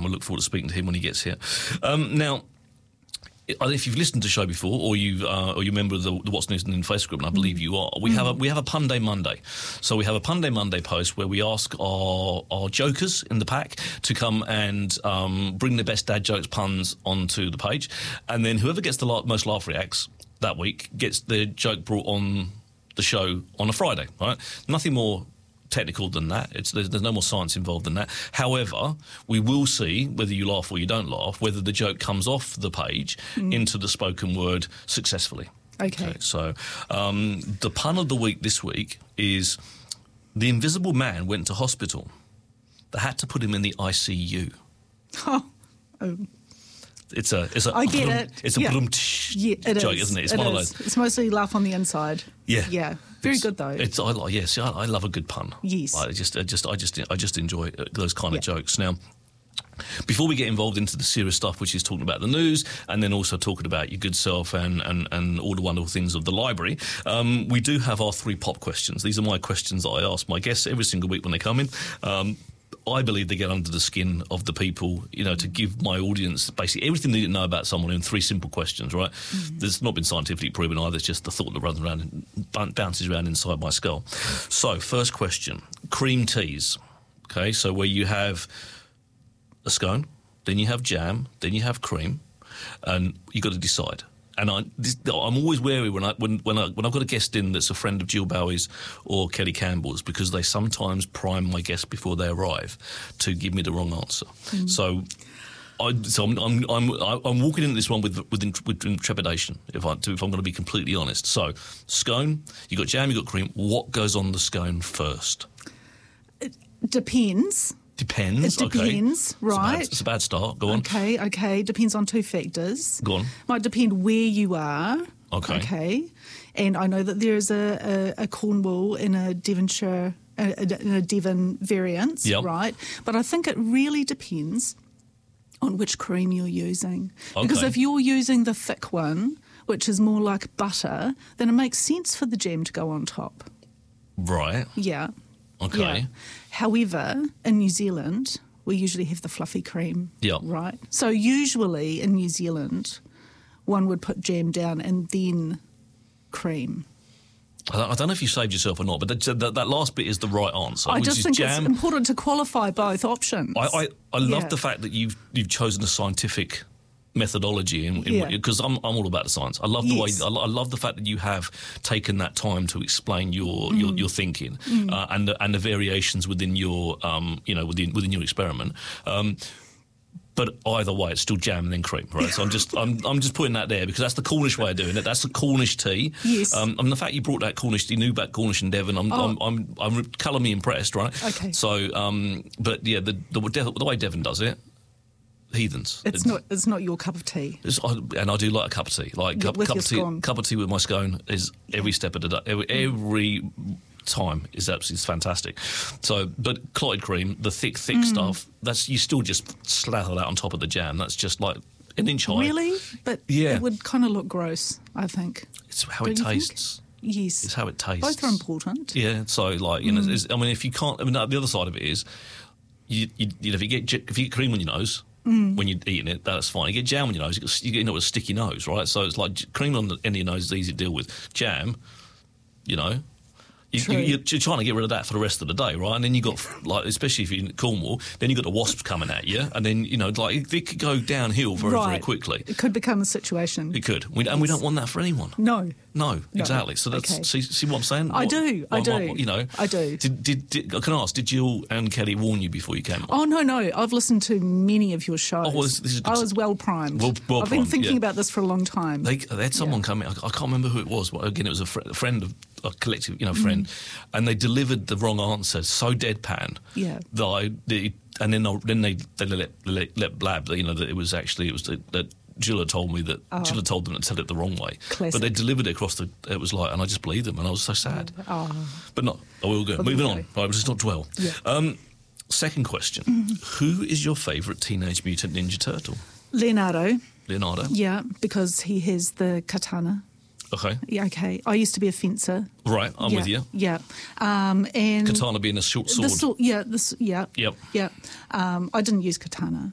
I look forward to speaking to him when he gets here. Now, if you've listened to the show before, or you're a member of the What's News in Facebook group, and I believe you are, we have a Pun Day Monday. So we have a Pun Day Monday post where we ask our jokers in the pack to come and bring their best dad jokes, puns onto the page, and then whoever gets the most laugh reacts that week gets their joke brought on the show on a Friday. Right? Nothing more technical than that. There's no more science involved than that. However, we will see whether you laugh or you don't laugh, whether the joke comes off the page into the spoken word successfully. Okay. So the pun of the week this week is the Invisible Man went to hospital. They had to put him in the ICU. Oh. It's a I get it. It's a Yeah. It joke, is. isn't it? It's It one of is. those. It's mostly laugh on the inside. Yeah. Yeah. Very good though. I love a good pun. Yes. I just enjoy those kind of Yeah. jokes. Now, before we get involved into the serious stuff, which is talking about the news and then also talking about your good self and all the wonderful things of the library, we do have our 3 pop questions. These are my questions that I ask my guests every single week when they come in. I believe they get under the skin of the people, to give my audience basically everything they didn't know about someone in 3 simple questions, right? There's not been scientifically proven either. It's just the thought that runs around and bounces around inside my skull. So, first question, cream teas. Okay, so where you have a scone, then you have jam, then you have cream, and you got to decide. And I'm always wary when I've got a guest in that's a friend of Jill Bowie's or Kelly Campbell's, because they sometimes prime my guests before they arrive to give me the wrong answer. So I'm walking into this one with trepidation. If I'm going to be completely honest. So scone, you got jam, you got cream. What goes on the scone first? It depends. Depends. It depends, okay. right? It's a bad start. Go on. Okay. Depends on 2 factors. Go on. Might depend where you are. Okay. And I know that there is a Cornwall in a Devonshire, in a Devon variance, Yep. right? But I think it really depends on which cream you're using. Because Okay. if you're using the thick one, which is more like butter, then it makes sense for the jam to go on top. Right. Yeah. Okay. Yeah. However, in New Zealand, we usually have the fluffy cream. Yeah. Right? So usually in New Zealand, one would put jam down and then cream. I don't know if you saved yourself or not, but that last bit is the right answer. I which just is think jam. it's important to qualify both options. I love Yeah. the fact that you've chosen a scientific methodology because I'm all about the science. I love the Yes. way I love the fact that you have taken that time to explain your thinking and the variations within your within your experiment. But either way, it's still jam and then cream, right? So I'm just putting that there because that's the Cornish way of doing it. That's the Cornish tea. Yes. And the fact you brought that Cornish, you knew about Cornish and Devon. I'm colour me impressed, right? Okay. So, but yeah, the way Devon does it, heathens. It's not your cup of tea. And I do like a cup of tea. Like Yeah, with cup your of tea, scone. cup of tea with my scone is every step of the day. Every time is absolutely fantastic. So, but clotted cream, the thick stuff, that's you still just slather that on top of the jam. That's just like an inch high. Really? But Yeah. it would kind of look gross, I think. It's how Don't it you think? tastes. Yes. It's how it tastes. Both are important. Yeah. So, like I mean, if you can't, the other side of it is, if you get cream on your nose. When you're eating it, that's fine. You get jam on your nose, you get a sticky nose, right? So it's like cream on the end of your nose is easy to deal with. Jam, you're trying to get rid of that for the rest of the day, right? And then you got, like, especially if you're in Cornwall, then you got the wasps coming at you, and then it could go downhill very, very quickly. It could become a situation. It could, and we don't want that for anyone. No. No, exactly. So that's Okay. see what I'm saying? I do. I do. I do. Can I ask? Did Jill and Kelly warn you before you came on? Oh, no. I've listened to many of your shows. Oh, well, this is good. I was well primed. Well I've been primed, thinking yeah. about this for a long time. They had someone come in. I can't remember who it was. But again, it was a friend of a collective, friend, and they delivered the wrong answer so deadpan. Yeah. And then they let blab. That it was that Jill had told me that Jill had told them to tell it the wrong way. Classic. But they delivered it across it was like, and I just believed them, and I was so sad. Oh. But not. I will go. Moving on. Right, let's not dwell. Yeah. Second question: Who is your favourite Teenage Mutant Ninja Turtle? Leonardo. Leonardo. Yeah, because he has the katana. Okay. Yeah, okay. I used to be a fencer. Right, I'm with you. Yeah. And Katana being a short sword. Yep. Yep. Yeah. I didn't use katana.